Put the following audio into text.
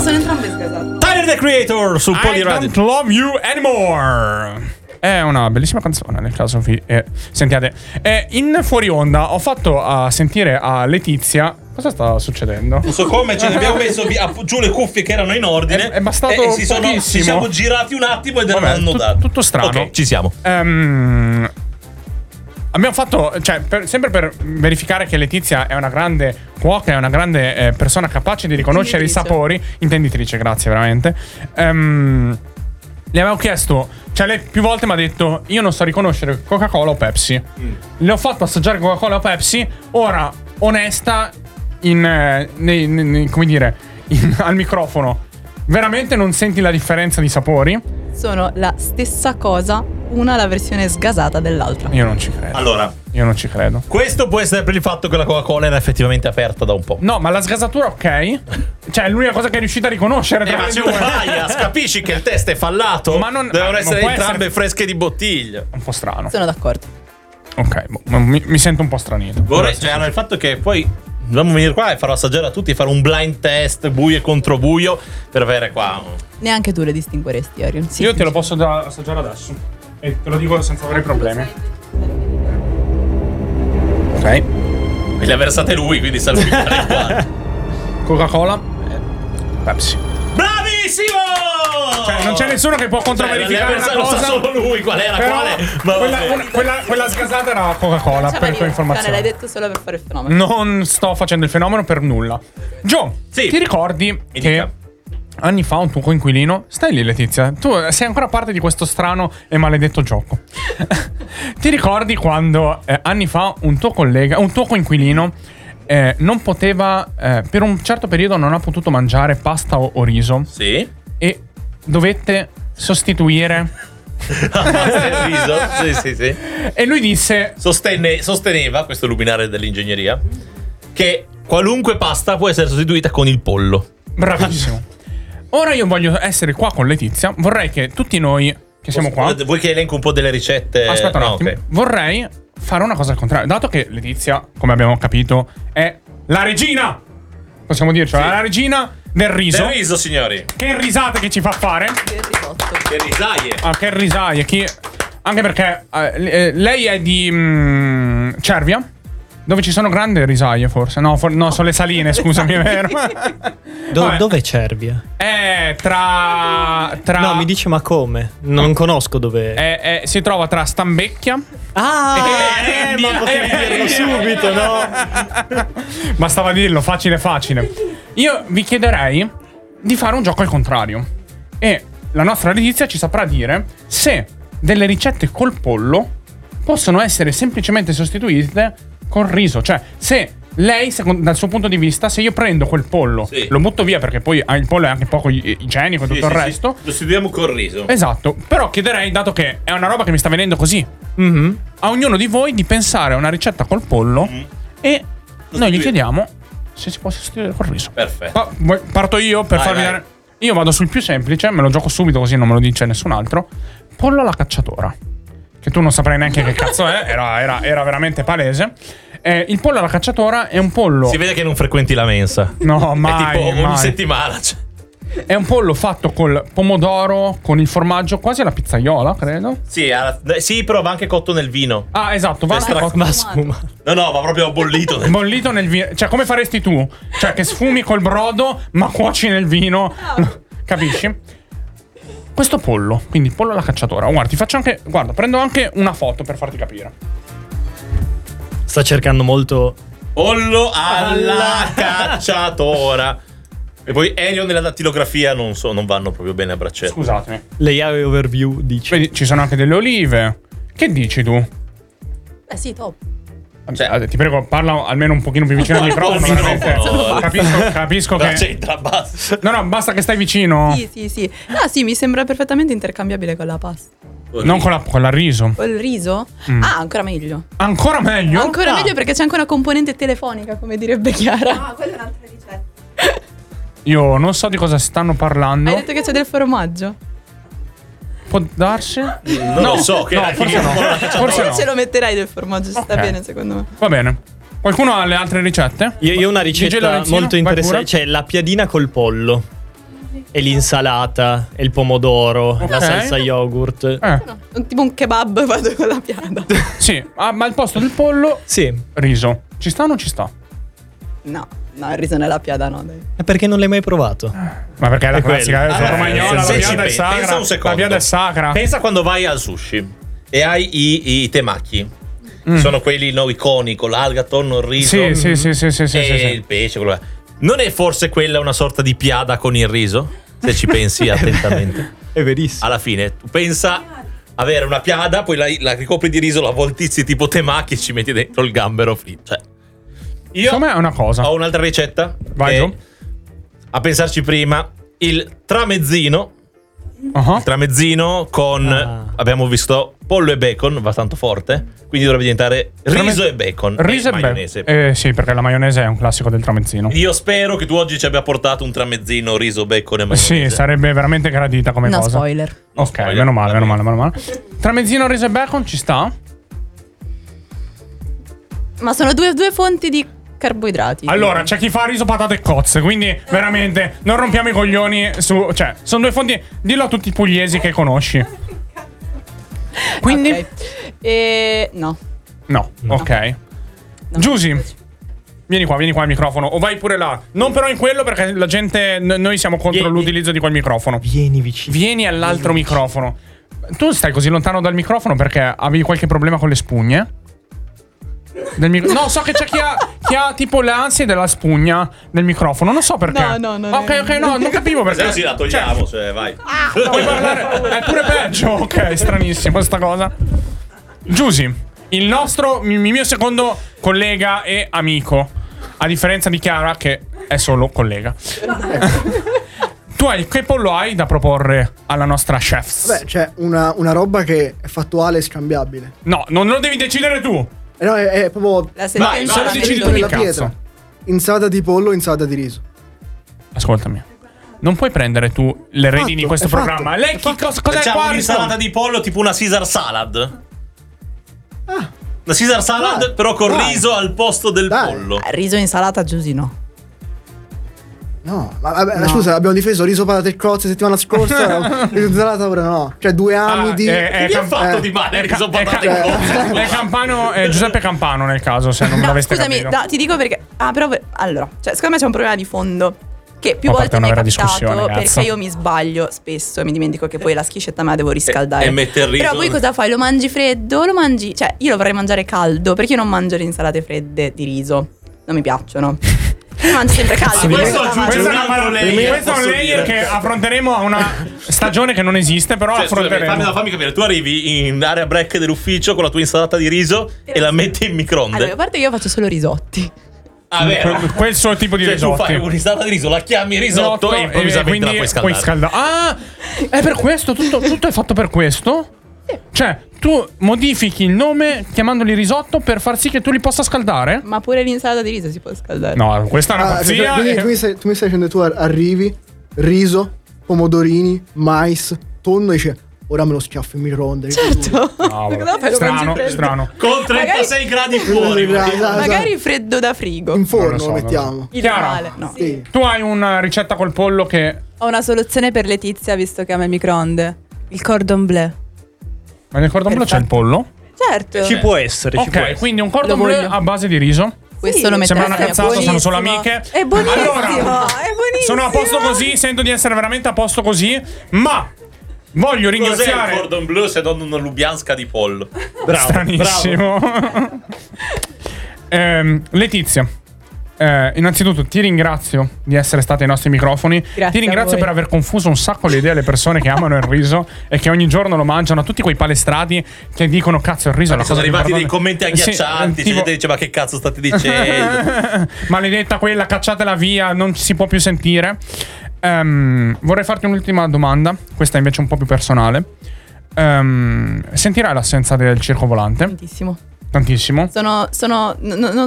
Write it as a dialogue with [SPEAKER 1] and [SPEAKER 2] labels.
[SPEAKER 1] sono entrambe sgasate.
[SPEAKER 2] Tyler the Creator sul Poliradio.
[SPEAKER 3] I don't love you anymore. È una bellissima canzone, nel caso sentiate. In fuori onda ho fatto sentire a Letizia. Cosa sta succedendo?
[SPEAKER 2] Non so come, ce ne abbiamo messo giù le cuffie che erano in ordine.
[SPEAKER 3] È bastato
[SPEAKER 2] ci siamo girati un attimo ed erano annodati.
[SPEAKER 3] Tutto strano.
[SPEAKER 2] Ok, ci siamo.
[SPEAKER 3] Abbiamo fatto, cioè, sempre per verificare che Letizia è una grande cuoca, è una grande persona capace di riconoscere i sapori. Intenditrice, grazie veramente. Le avevo chiesto, cioè lei più volte mi ha detto: io non so riconoscere Coca-Cola o Pepsi. Le ho fatto assaggiare Coca-Cola o Pepsi. Ora, onesta, come dire, al microfono, veramente non senti la differenza di sapori?
[SPEAKER 1] Sono la stessa cosa, una la versione sgasata dell'altra.
[SPEAKER 3] Io non ci credo.
[SPEAKER 2] Allora,
[SPEAKER 3] io non ci credo.
[SPEAKER 2] Questo può essere per il fatto che la Coca-Cola era effettivamente aperta da un po'.
[SPEAKER 3] No, ma la sgasatura ok. Cioè è l'unica cosa che è riuscita a riconoscere tra
[SPEAKER 2] ma
[SPEAKER 3] le
[SPEAKER 2] c'è
[SPEAKER 3] due.
[SPEAKER 2] un bias, capisci che il test è fallato?
[SPEAKER 3] Ma non
[SPEAKER 2] devono essere
[SPEAKER 3] può
[SPEAKER 2] entrambe
[SPEAKER 3] essere
[SPEAKER 2] fresche di bottiglia.
[SPEAKER 3] un po' strano.
[SPEAKER 1] Sono d'accordo.
[SPEAKER 3] Ok, mi sento un po' stranito.
[SPEAKER 2] Cioè, il fatto che poi dobbiamo venire qua e farò assaggiare a tutti, fare un blind test buio e contro buio per avere qua.
[SPEAKER 1] Neanche tu le distingueresti, Arion. Sì,
[SPEAKER 3] Io te lo posso assaggiare adesso. E te lo dico senza avere problemi. Ok.
[SPEAKER 2] E le ha versate lui, quindi salutare qua.
[SPEAKER 3] Coca-Cola, Pepsi.
[SPEAKER 2] Bravissimo!
[SPEAKER 3] Cioè, non c'è nessuno che può controverificare una
[SPEAKER 2] lo sa
[SPEAKER 3] cosa.
[SPEAKER 2] solo lui qual era
[SPEAKER 3] Però
[SPEAKER 2] quale. Ma
[SPEAKER 3] quella sgasata era Coca-Cola, per tua informazione.
[SPEAKER 1] L'hai detto solo per fare il fenomeno.
[SPEAKER 3] Non sto facendo il fenomeno per nulla. Gio,
[SPEAKER 2] Sì.
[SPEAKER 3] ti ricordi che anni fa un tuo coinquilino... Stai lì, Letizia. Tu sei ancora parte di questo strano e maledetto gioco. Ti ricordi quando anni fa un tuo coinquilino non poteva... per un certo periodo non ha potuto mangiare pasta o riso?
[SPEAKER 2] Sì.
[SPEAKER 3] E dovette sostituire...
[SPEAKER 2] Il riso. Sì.
[SPEAKER 3] E lui disse...
[SPEAKER 2] Sosteneva, questo luminare dell'ingegneria, che qualunque pasta può essere sostituita con il pollo.
[SPEAKER 3] Bravissimo. Ora io voglio essere qua con Letizia. Vorrei che tutti noi che siamo qua...
[SPEAKER 2] Vuoi che elenco un po' delle ricette?
[SPEAKER 3] Aspetta un attimo.
[SPEAKER 2] Okay.
[SPEAKER 3] Vorrei fare una cosa al contrario. Dato che Letizia, come abbiamo capito, è la regina, possiamo dircelo,
[SPEAKER 2] Sì.
[SPEAKER 3] la regina del riso.
[SPEAKER 2] Del riso, signori.
[SPEAKER 3] Che risate che ci fa fare.
[SPEAKER 1] Che risotto.
[SPEAKER 2] Che risaie.
[SPEAKER 3] Che risaie. Anche perché lei è di Cervia, dove ci sono grandi risaie forse. No, sono le saline, scusami, è vero.
[SPEAKER 4] Dove è Cervia?
[SPEAKER 3] Tra
[SPEAKER 4] No, mi dice ma come? Non conosco dove.
[SPEAKER 3] si trova tra Stambecchia.
[SPEAKER 4] Ma potevi dirlo subito, no?
[SPEAKER 3] Bastava dirlo, facile. Io vi chiederei di fare un gioco al contrario. E la nostra Letizia ci saprà dire se delle ricette col pollo possono essere semplicemente sostituite col riso. Cioè, se lei, dal suo punto di vista, se io prendo quel pollo,
[SPEAKER 2] Sì.
[SPEAKER 3] lo butto via perché poi il pollo è anche poco igienico e tutto il resto.
[SPEAKER 2] Lo sostituiamo col riso.
[SPEAKER 3] Esatto. Però chiederei, dato che è una roba che mi sta venendo così, a ognuno di voi di pensare a una ricetta col pollo e noi gli chiediamo se si può sostituire col riso.
[SPEAKER 2] Perfetto.
[SPEAKER 3] Parto io per farvi
[SPEAKER 2] vai.
[SPEAKER 3] dare... Io vado sul più semplice, me lo gioco subito così non me lo dice nessun altro. Pollo alla cacciatora. Che tu non saprai neanche che cazzo è, era veramente palese. Il pollo alla cacciatora è un pollo...
[SPEAKER 2] Si vede che non frequenti la mensa.
[SPEAKER 3] No, mai,
[SPEAKER 2] È tipo ogni
[SPEAKER 3] mai.
[SPEAKER 2] settimana. Cioè.
[SPEAKER 3] È un pollo fatto col pomodoro, con il formaggio, quasi alla pizzaiola, credo.
[SPEAKER 2] Sì, però va anche cotto nel vino.
[SPEAKER 3] Ah, esatto, va anche cotto.
[SPEAKER 4] Ma sfuma.
[SPEAKER 2] No, va proprio bollito.
[SPEAKER 3] Bollito nel vino. Cioè, come faresti tu? Cioè, che sfumi col brodo, ma cuoci nel vino. Capisci? Questo pollo, quindi pollo alla cacciatora. Guarda, ti faccio anche... Guarda, prendo anche una foto per farti capire.
[SPEAKER 4] Sta cercando molto.
[SPEAKER 2] Pollo alla cacciatora. E poi Enion nella dattilografia non vanno proprio bene a braccetto.
[SPEAKER 3] Scusatemi.
[SPEAKER 4] Layout overview dice.
[SPEAKER 3] Vedi, ci sono anche delle olive. Che dici tu?
[SPEAKER 1] Sì, top.
[SPEAKER 2] Cioè,
[SPEAKER 3] Ti prego, parla almeno un pochino più vicino al microfono. Veramente. Capisco che...
[SPEAKER 2] C'entra, basta.
[SPEAKER 3] No, basta che stai vicino.
[SPEAKER 1] Sì. Ah, sì, mi sembra perfettamente intercambiabile con la pasta.
[SPEAKER 3] Non con la riso.
[SPEAKER 1] Col riso? Ah, ancora meglio.
[SPEAKER 3] Ancora meglio?
[SPEAKER 1] Ancora meglio perché c'è anche una componente telefonica, come direbbe Chiara.
[SPEAKER 5] Ah, quella è un'altra ricetta.
[SPEAKER 3] Io non so di cosa stanno parlando.
[SPEAKER 1] Hai detto che c'è del formaggio?
[SPEAKER 3] Può darsi?
[SPEAKER 2] Non lo so, che
[SPEAKER 3] forse no. Forse no.
[SPEAKER 1] Ce lo metterai del formaggio, sta
[SPEAKER 3] Ok.
[SPEAKER 1] bene secondo me.
[SPEAKER 3] Va bene. Qualcuno ha le altre ricette?
[SPEAKER 4] Io ho una
[SPEAKER 3] Gigi
[SPEAKER 4] ricetta
[SPEAKER 3] Lorenzino,
[SPEAKER 4] molto
[SPEAKER 3] vai
[SPEAKER 4] interessante.
[SPEAKER 3] pure.
[SPEAKER 4] Cioè, la piadina col pollo. e l'insalata, e il pomodoro, la salsa yogurt.
[SPEAKER 1] Tipo un kebab vado con la piada.
[SPEAKER 3] Sì, ma al posto del pollo,
[SPEAKER 4] Sì.
[SPEAKER 3] riso. Ci sta o non ci sta?
[SPEAKER 1] No, il riso nella piada no, dai.
[SPEAKER 4] È perché non l'hai mai provato?
[SPEAKER 3] Ma perché è la
[SPEAKER 4] È
[SPEAKER 3] classica,
[SPEAKER 4] quello.
[SPEAKER 3] romagnola, la
[SPEAKER 2] se ci
[SPEAKER 3] piada è
[SPEAKER 2] pensa
[SPEAKER 3] sacra.
[SPEAKER 2] un secondo.
[SPEAKER 3] La piada è sacra.
[SPEAKER 2] Pensa quando vai al sushi e hai i temaki. Sono quelli i coni con l'alga attorno, il riso
[SPEAKER 3] Sì.
[SPEAKER 2] e il pesce. Quello là. Non è forse quella una sorta di piada con il riso? Se ci pensi attentamente.
[SPEAKER 4] È verissimo.
[SPEAKER 2] Alla fine, tu pensa avere una piada, poi la ricopri di riso, la voltizzi tipo temaki e ci metti dentro il gambero fritto. Cioè, io
[SPEAKER 3] Secondo me è una cosa.
[SPEAKER 2] ho un'altra ricetta.
[SPEAKER 3] Vai,
[SPEAKER 2] che,
[SPEAKER 3] Gio.
[SPEAKER 2] a pensarci prima, il tramezzino. Il tramezzino con abbiamo visto pollo e bacon, va tanto forte, quindi dovrebbe diventare riso e bacon
[SPEAKER 3] Riso
[SPEAKER 2] e
[SPEAKER 3] e
[SPEAKER 2] maionese.
[SPEAKER 3] sì, perché la maionese è un classico del tramezzino.
[SPEAKER 2] Io spero che tu oggi ci abbia portato un tramezzino, riso, bacon e maionese.
[SPEAKER 3] Sì, sarebbe veramente gradita come
[SPEAKER 1] No
[SPEAKER 3] cosa.
[SPEAKER 1] spoiler.
[SPEAKER 3] Ok,
[SPEAKER 2] spoiler.
[SPEAKER 3] meno male. Tramezzino, riso e bacon ci sta?
[SPEAKER 1] Ma sono due fonti di carboidrati.
[SPEAKER 3] Allora, c'è chi fa riso, patate e cozze, quindi veramente non rompiamo i coglioni su... Cioè, sono due fonti... Dillo a tutti i pugliesi che conosci. Quindi...
[SPEAKER 1] Ok. No.
[SPEAKER 3] No, ok.
[SPEAKER 1] No.
[SPEAKER 3] Giusy, vieni qua al microfono. O vai pure là. Non però in quello perché la gente... Noi siamo contro
[SPEAKER 4] Vieni.
[SPEAKER 3] l'utilizzo di quel microfono.
[SPEAKER 4] Vieni vicino.
[SPEAKER 3] Vieni all'altro microfono. Tu stai così lontano dal microfono perché avevi qualche problema con le spugne? No, so che c'è chi ha tipo le ansie della spugna del microfono. Non so perché.
[SPEAKER 1] No.
[SPEAKER 3] Ok, no, non capivo perché.
[SPEAKER 2] Se così la togliamo, cioè, vai.
[SPEAKER 3] Puoi parlare. È pure peggio. Ok, stranissimo sta cosa. Giusy, il mio secondo collega e amico. A differenza di Chiara, che è solo collega. Che pollo hai da proporre alla nostra chef?
[SPEAKER 5] Beh, c'è una roba che è fattuale e scambiabile.
[SPEAKER 3] No, non lo devi decidere tu.
[SPEAKER 5] No, è proprio
[SPEAKER 1] La sentenza
[SPEAKER 3] vai, decidi tu,
[SPEAKER 5] nella
[SPEAKER 3] cazzo.
[SPEAKER 5] pietra. Insalata di pollo, insalata di riso.
[SPEAKER 3] Ascoltami. Non puoi prendere tu le redini di questo
[SPEAKER 5] è fatto,
[SPEAKER 3] programma. Lei
[SPEAKER 5] è
[SPEAKER 3] cos'è
[SPEAKER 2] Facciamo
[SPEAKER 3] qua?
[SPEAKER 2] un'insalata di pollo tipo una Caesar salad. Una Caesar salad
[SPEAKER 5] Dai,
[SPEAKER 2] però con
[SPEAKER 5] dai.
[SPEAKER 2] riso al posto del
[SPEAKER 5] Dai.
[SPEAKER 2] pollo.
[SPEAKER 1] Riso e insalata, Giusy no.
[SPEAKER 5] No, ma vabbè, scusa, abbiamo difeso riso, patate e cozze settimana scorsa. Insalata ora no. Cioè, 2 anni di.
[SPEAKER 2] Che vi ha fatto di male il riso patate e cozze?
[SPEAKER 3] È Campano, è Giuseppe Campano nel caso, se non
[SPEAKER 1] No,
[SPEAKER 3] l'aveste
[SPEAKER 1] scusami,
[SPEAKER 3] capito.
[SPEAKER 1] ti dico perché. Però allora, cioè, secondo me c'è un problema di fondo. Che più
[SPEAKER 3] A parte
[SPEAKER 1] volte mi è
[SPEAKER 3] una vera
[SPEAKER 1] capitato
[SPEAKER 3] discussione,
[SPEAKER 1] perché
[SPEAKER 3] cazzo.
[SPEAKER 1] io mi sbaglio spesso e mi dimentico che poi la schiscetta me la devo riscaldare.
[SPEAKER 2] E mette il riso.
[SPEAKER 1] Però poi cosa fai? Lo mangi freddo? Lo mangi. Cioè, io lo vorrei mangiare caldo perché io non mangio le insalate fredde di riso. Non mi piacciono. Io mangio sempre caldo.
[SPEAKER 2] Questo aggiunge
[SPEAKER 3] Questo
[SPEAKER 2] un altro layer,
[SPEAKER 3] questo è un
[SPEAKER 2] posso
[SPEAKER 3] layer
[SPEAKER 2] dire.
[SPEAKER 3] che affronteremo a una stagione che non esiste, però
[SPEAKER 2] Cioè, scusami,
[SPEAKER 3] affronteremo.
[SPEAKER 2] fammi capire, tu arrivi in area break dell'ufficio con la tua insalata di riso e la metti in microonde.
[SPEAKER 1] Allora, a parte che io faccio solo risotti.
[SPEAKER 2] Ah, vero?
[SPEAKER 3] Quel suo tipo di
[SPEAKER 2] Cioè, tu
[SPEAKER 3] risotti.
[SPEAKER 2] fai un'insalata di riso, la chiami risotto e improvvisamente la puoi scaldare.
[SPEAKER 3] Ah, è per questo? Tutto è fatto per questo? Cioè, tu modifichi il nome chiamandoli risotto per far sì che tu li possa scaldare?
[SPEAKER 1] Ma pure l'insalata di riso si può scaldare.
[SPEAKER 3] No, questa è una pazzia.
[SPEAKER 5] Quindi tu mi stai dicendo tu arrivi, riso, pomodorini, mais, tonno e dici ora me lo schiaffo in microonde.
[SPEAKER 1] Certo.
[SPEAKER 3] No, vabbè.
[SPEAKER 1] Cosa fai? Lo mangi freddo?
[SPEAKER 3] Strano.
[SPEAKER 2] Con 36 gradi fuori.
[SPEAKER 1] Magari freddo da frigo.
[SPEAKER 5] In forno
[SPEAKER 3] Non lo so,
[SPEAKER 5] lo mettiamo.
[SPEAKER 1] Ideale. No.
[SPEAKER 5] Sì.
[SPEAKER 3] Tu hai una ricetta col pollo che...
[SPEAKER 6] Ho una soluzione per Letizia, visto che ama il microonde. Il cordon bleu.
[SPEAKER 3] Ma nel cordon bleu c'è il pollo?
[SPEAKER 6] Certo.
[SPEAKER 4] Ci può essere, ci può
[SPEAKER 3] Ok,
[SPEAKER 4] essere.
[SPEAKER 3] quindi un cordon
[SPEAKER 6] Lo
[SPEAKER 3] bleu
[SPEAKER 6] voglio.
[SPEAKER 3] a base di riso.
[SPEAKER 1] Questo lo metterei.
[SPEAKER 3] Sembra una cazzata, sono
[SPEAKER 6] buonissimo.
[SPEAKER 3] solo amiche.
[SPEAKER 6] È buonissimo,
[SPEAKER 3] Allora,
[SPEAKER 6] è buonissimo.
[SPEAKER 3] sono a posto così, sento di essere veramente a posto così, ma voglio
[SPEAKER 2] Cos'è il
[SPEAKER 3] ringraziare...
[SPEAKER 2] cordon bleu se non una lubianska di pollo?
[SPEAKER 4] Bravo,
[SPEAKER 3] Stranissimo. Letizia, innanzitutto ti ringrazio di essere stata ai nostri microfoni.
[SPEAKER 1] Grazie
[SPEAKER 3] Ti ringrazio
[SPEAKER 1] a voi.
[SPEAKER 3] per aver confuso un sacco le idee alle persone che amano il riso e che ogni giorno lo mangiano, a tutti quei palestrati che dicono cazzo il riso è la
[SPEAKER 2] Sono
[SPEAKER 3] cosa più
[SPEAKER 2] arrivati dei
[SPEAKER 3] importante".
[SPEAKER 2] commenti agghiaccianti, c'è
[SPEAKER 3] tipo-
[SPEAKER 2] gente che dice ma che cazzo state dicendo?
[SPEAKER 3] Maledetta quella, cacciatela via, non si può più sentire. Vorrei farti un'ultima domanda, questa invece è un po' più personale. Sentirai l'assenza del circo volante?
[SPEAKER 1] Tantissimo.
[SPEAKER 3] Tantissimo.
[SPEAKER 1] Non